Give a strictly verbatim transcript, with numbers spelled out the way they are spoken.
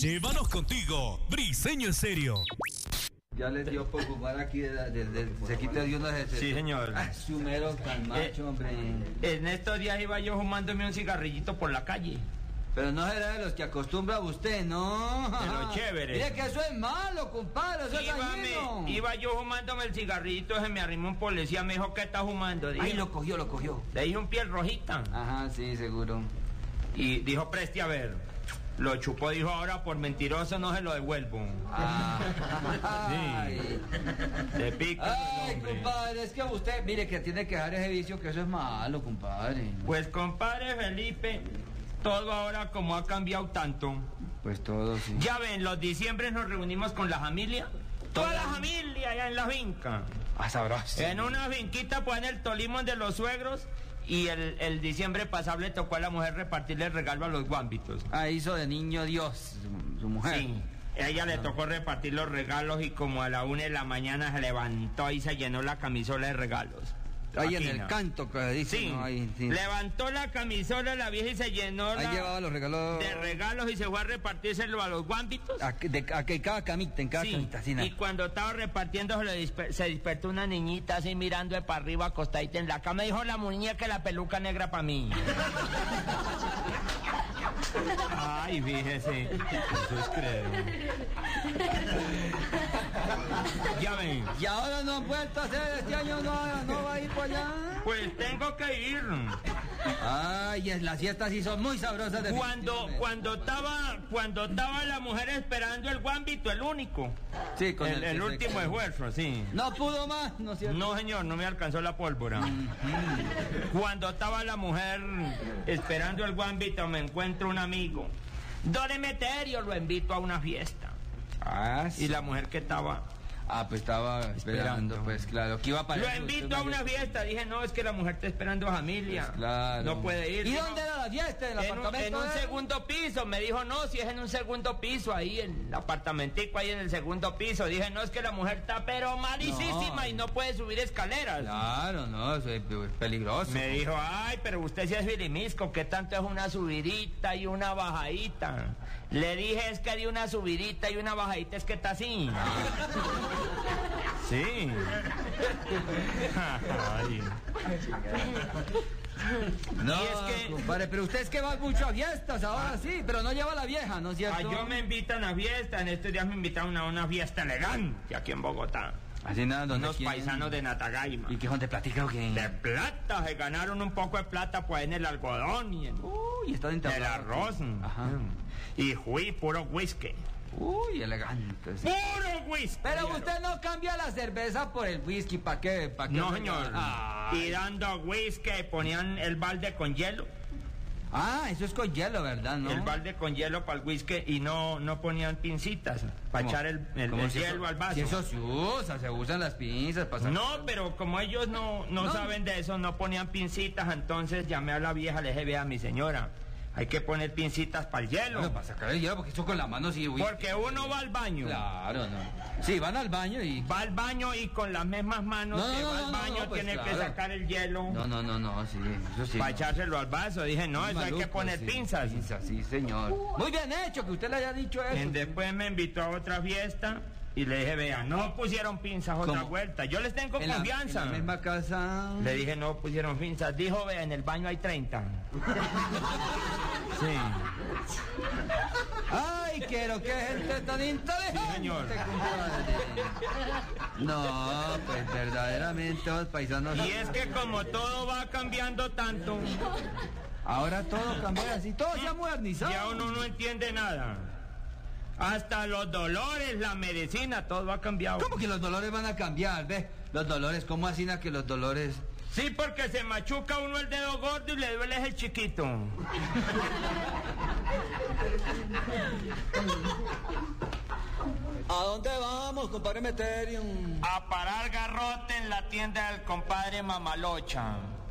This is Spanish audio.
Llévanos contigo, Briseño en serio. Ya les dio por fumar aquí de, de, de, de se quita de uno de ese. Sí, señor. Ah, sumero tan macho, eh, hombre. En estos días iba yo fumándome un cigarrillito por la calle. Pero no será de los que acostumbra usted, ¿no? De los chéveres. Mire que eso es malo, compadre, eso iba, es dañino. Me, iba yo fumándome el cigarrillito, se me arrimó un policía, me dijo, ¿qué está fumando? Dije, Ay, lo cogió, lo cogió. Le dije un piel rojita. Ajá, sí, seguro. Y dijo, preste a ver. Lo chupó, dijo, ahora por mentiroso no se lo devuelvo. Ah. Sí. Se pica. Ay, compadre, es que usted, mire que tiene que dejar ese vicio, que eso es malo, compadre. Pues, compadre Felipe, todo ahora como ha cambiado tanto. Pues todo, sí. Ya ven, los diciembres nos reunimos con la familia. Toda, Toda la familia allá en la finca. Ah, sabroso. En una finquita, pues en el Tolima de los suegros. Y el, el diciembre pasado le tocó a la mujer repartirle el regalo a los guambitos. Ah, hizo de niño Dios, su, su mujer. Sí, a ella le tocó repartir los regalos y como a la una de la mañana se levantó y se llenó la camisola de regalos. Ahí en el canto que dice, sí, ¿no? Ahí, sí. Levantó la camisola la vieja y se llenó Ahí la, llevaba los regalos de regalos y se fue a repartírselo a los guambitos. A, de, a que cada camita, en cada sí, camita, sí, y cuando estaba repartiendo se, le disper, se despertó una niñita así mirando de para arriba acostadita en la cama. Dijo la muñeca que la peluca negra para mí. Ay, fíjese, eso es creo. Ya ven. Y ahora no han vuelto a hacer, este año no, no va a ir por allá. Pues tengo que ir. Ay, es, las fiestas sí son muy sabrosas de Cuando, cuando estaba, cuando estaba la mujer esperando el guambito, el único. Sí, con el, el, el último se... esfuerzo, sí. No pudo más, ¿no es cierto? No, señor, no me alcanzó la pólvora. Mm-hmm. Cuando estaba la mujer esperando el guambito, me encuentro un amigo. Don Emeterio, lo invito a una fiesta. Ah, sí. Y la mujer que estaba... Ah, pues estaba esperando, esperando, pues claro, que iba para... Lo invito a una fiesta, dije, no, es que la mujer está esperando familia. Pues claro. No puede ir. ¿Y no, dónde era la fiesta? ¿En el en apartamento? Un, en un segundo piso, me dijo, no, si es en un segundo piso, ahí en el apartamentico, ahí en el segundo piso. Dije, no, es que la mujer está pero malísima no. y no puede subir escaleras. Claro, no, es peligroso. Me dijo, ay, pero usted sí es filimisco, ¿qué tanto es una subidita y una bajadita? Le dije, es que de una subidita y una bajadita es que está así. Sí. Ay. No, es que... compadre, pero usted es que va mucho a fiestas ahora ah. sí, pero no lleva a la vieja, ¿no es cierto? Ah, yo me invitan a fiesta, en estos días me invitaron a una fiesta elegante aquí en Bogotá. Así nada, ¿dónde? Unos paisanos de Natagaima. ¿Y qué son de platica o qué? De plata, se ganaron un poco de plata pues en el algodón y en Uy, está en el arroz. Ajá. Y fui puro whisky. Uy, elegante. Sí. ¡Puro whisky! Pero usted no cambia la cerveza por el whisky, ¿para qué? ¿Pa qué? No, señor. Ay. Y dando whisky ponían el balde con hielo. Ah, eso es con hielo, ¿verdad? ¿No? El balde con hielo para el whisky y no, no ponían pincitas para echar el, el, el si hielo eso, al vaso. Si eso se usa, se usan las pinzas para sacar. No, pero como ellos no, no, no saben de eso, no ponían pincitas, entonces llamé a la vieja, le dije, vea, mi señora, hay que poner pincitas para el hielo. Bueno, para sacar el hielo, porque eso con la mano sí... Uy, porque uno va al baño. Claro, no. Sí, van al baño y... Va al baño y con las mismas manos no, no, que no, va al no, baño no, pues tiene claro. que sacar el hielo. No, no, no, no, sí, eso sí. Para no. echárselo al vaso. Dije, no, eso maluco, hay que poner sí, pinzas. Pinzas, sí, señor. Muy bien hecho que usted le haya dicho eso. Y después me invitó a otra fiesta y le dije, vea, no pusieron pinzas otra ¿Cómo? vuelta. Yo les tengo ¿En confianza. La, en la misma casa. Le dije, no pusieron pinzas. Dijo, vea, en el baño hay treinta. Sí. Ay, quiero que gente tan inteligente. Sí, señor. No, pues verdaderamente los paisanos. Y es que como todo va cambiando tanto. Ahora todo cambia así, todo se ha modernizado. Ya uno no entiende nada. Hasta los dolores, la medicina, todo ha cambiado. ¿Cómo que los dolores van a cambiar? ¿Ve? Los dolores, ¿cómo así que los dolores? Sí, porque se machuca uno el dedo gordo y le duele el chiquito. ¿A dónde vamos, compadre Emeterio? A parar garrote en la tienda del compadre Mamalocha.